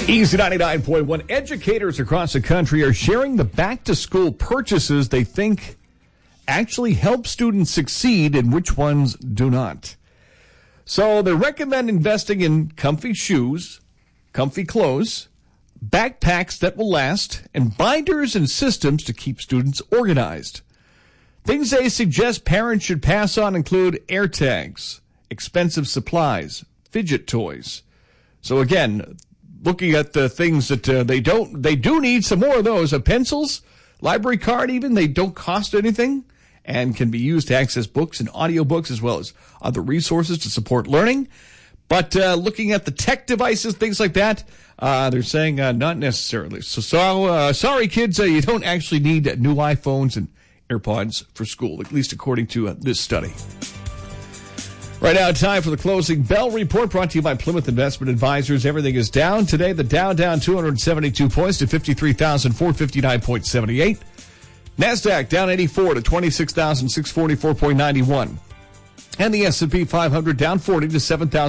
Easy 99.1. Educators across the country are sharing the back-to-school purchases they think actually help students succeed and which ones do not. So they recommend investing in comfy shoes, comfy clothes, backpacks that will last, and binders and systems to keep students organized. Things they suggest parents should pass on include AirTags, expensive supplies, fidget toys. So again, looking at the things that they do need some more of those. Pencils, library card even, they don't cost anything and can be used to access books and audiobooks as well as other resources to support learning. But looking at the tech devices, things like that, they're saying not necessarily. So sorry, kids, you don't actually need new iPhones and AirPods for school, at least according to this study. Right now, time for the closing bell report brought to you by Plymouth Investment Advisors. Everything is down today. The Dow down 272 points to 53,459.78. NASDAQ down 84 to 26,644.91. And the S&P 500 down 40 to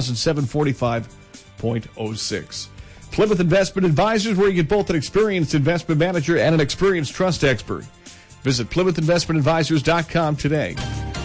7,745.06. Plymouth Investment Advisors, where you get both an experienced investment manager and an experienced trust expert. Visit PlymouthInvestmentAdvisors.com today.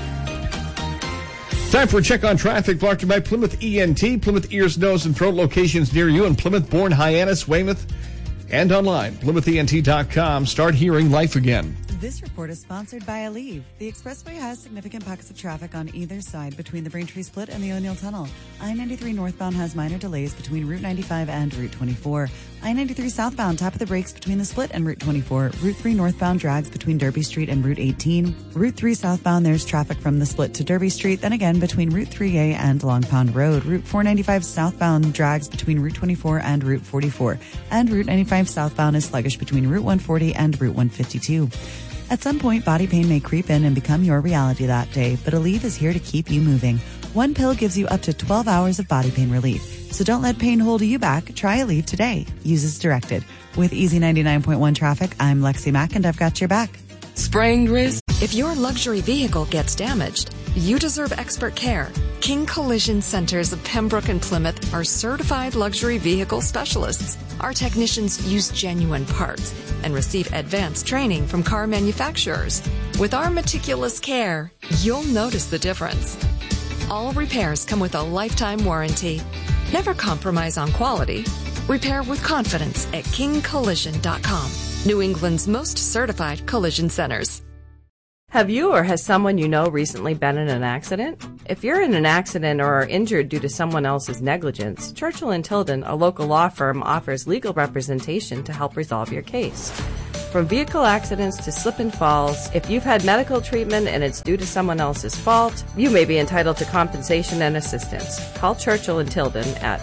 Time for a check on traffic brought to you by Plymouth ENT, Plymouth Ears, Nose, and Throat locations near you in Plymouth, Bourne, Hyannis, Weymouth, and online, PlymouthENT.com. Start hearing life again. This report is sponsored by Aleve. The expressway has significant pockets of traffic on either side between the Braintree Split and the O'Neill Tunnel. I-93 northbound has minor delays between Route 95 and Route 24. I-93 southbound tap of the brakes between the Split and Route 24. Route 3 northbound drags between Derby Street and Route 18. Route 3 southbound, there's traffic from the Split to Derby Street, then again between Route 3A and Long Pond Road. Route 495 southbound drags between Route 24 and Route 44. And Route 95 southbound is sluggish between Route 140 and Route 152. At some point, body pain may creep in and become your reality that day, but Aleve is here to keep you moving. One pill gives you up to 12 hours of body pain relief. So don't let pain hold you back. Try Aleve today. Use as directed. With Easy 99.1 traffic, I'm Lexi Mack, and I've got your back. Sprained wrist. If your luxury vehicle gets damaged, you deserve expert care. King Collision Centers of Pembroke and Plymouth are certified luxury vehicle specialists. Our technicians use genuine parts and receive advanced training from car manufacturers. With our meticulous care, you'll notice the difference. All repairs come with a lifetime warranty. Never compromise on quality. Repair with confidence at kingcollision.com. New England's most certified collision centers. Have you or has someone you know recently been in an accident? If you're in an accident or are injured due to someone else's negligence, Churchill & Tilden, a local law firm, offers legal representation to help resolve your case. From vehicle accidents to slip and falls, if you've had medical treatment and it's due to someone else's fault, you may be entitled to compensation and assistance. Call Churchill & Tilden at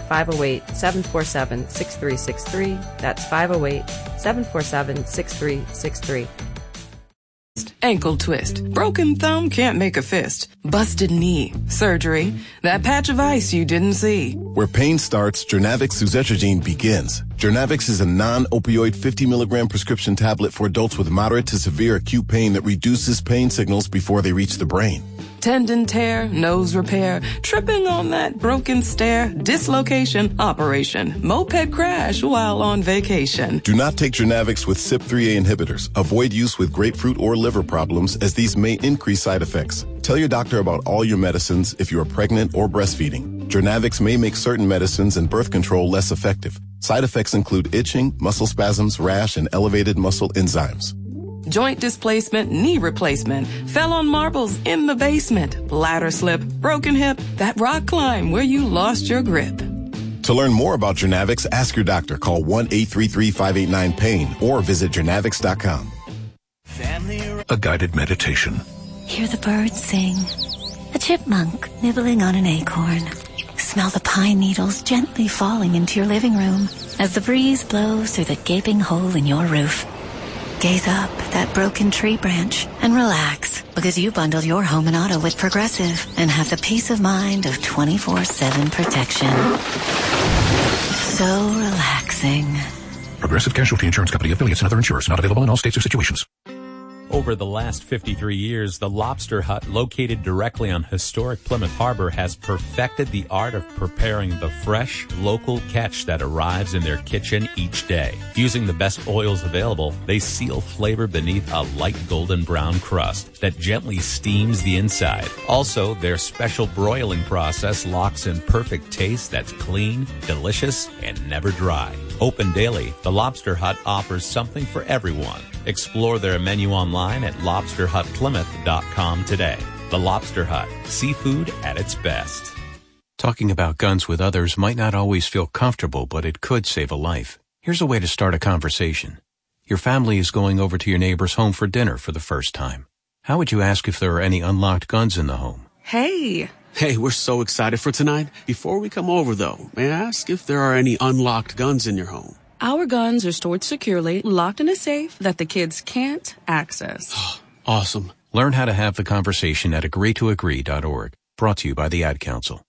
508-747-6363. That's 508-747-6363. Ankle twist. Broken thumb can't make a fist. Busted knee. Surgery. That patch of ice you didn't see. Where pain starts, Jernavix suzetrigine begins. Jernavix is a non-opioid 50 milligram prescription tablet for adults with moderate to severe acute pain that reduces pain signals before they reach the brain. Tendon tear, nose repair, tripping on that broken stair, dislocation, operation, moped crash while on vacation. Do not take Jernavix with CYP3A inhibitors. Avoid use with grapefruit or liver problems as these may increase side effects. Tell your doctor about all your medicines if you are pregnant or breastfeeding. Jernavix may make certain medicines and birth control less effective. Side effects include itching, muscle spasms, rash, and elevated muscle enzymes. Joint displacement, knee replacement, fell on marbles in the basement, ladder slip, broken hip, that rock climb where you lost your grip. To learn more about Jernavix, ask your doctor. Call 1-833-589-PAIN or visit Jernavix.com. A guided meditation. Hear the birds sing. A chipmunk nibbling on an acorn. Smell the pine needles gently falling into your living room as the breeze blows through the gaping hole in your roof. Gaze up at that broken tree branch and relax because you bundled your home and auto with Progressive and have the peace of mind of 24/7 protection. So relaxing. Progressive Casualty Insurance Company, affiliates, and other insurers. Not available in all states or situations. Over the last 53 years, the Lobster Hut, located directly on historic Plymouth Harbor, has perfected the art of preparing the fresh, local catch that arrives in their kitchen each day. Using the best oils available, they seal flavor beneath a light golden brown crust that gently steams the inside. Also, their special broiling process locks in perfect taste that's clean, delicious, and never dry. Open daily, the Lobster Hut offers something for everyone. Explore their menu online at lobsterhutplymouth.com today. The Lobster Hut, seafood at its best. Talking about guns with others might not always feel comfortable, but it could save a life. Here's a way to start a conversation. Your family is going over to your neighbor's home for dinner for the first time. How would you ask if there are any unlocked guns in the home? Hey, we're so excited for tonight. Before we come over, though, may I ask if there are any unlocked guns in your home? Our guns are stored securely, locked in a safe that the kids can't access. Awesome. Learn how to have the conversation at agreetoagree.org. Brought to you by the Ad Council.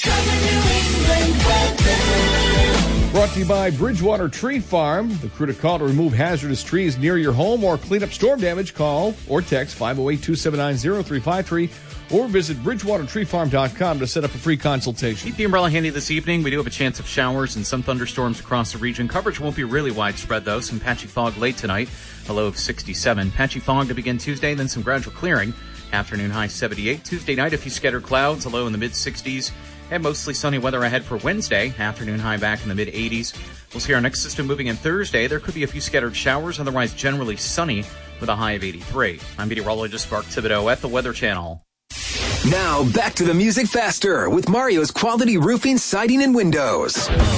Brought to you by Bridgewater Tree Farm. The crew to call to remove hazardous trees near your home or clean up storm damage. Call or text 508-279-0353 or visit BridgewaterTreeFarm.com to set up a free consultation. Keep the umbrella handy this evening. We do have a chance of showers and some thunderstorms across the region. Coverage won't be really widespread, though. Some patchy fog late tonight, a low of 67. Patchy fog to begin Tuesday, then some gradual clearing. Afternoon high 78. Tuesday night, a few scattered clouds, a low in the mid-60s. And mostly sunny weather ahead for Wednesday. Afternoon high back in the mid-80s. We'll see our next system moving in Thursday. There could be a few scattered showers, otherwise generally sunny with a high of 83. I'm meteorologist Mark Thibodeau at the Weather Channel. Now, back to the music faster with Mario's Quality Roofing, Siding, and Windows.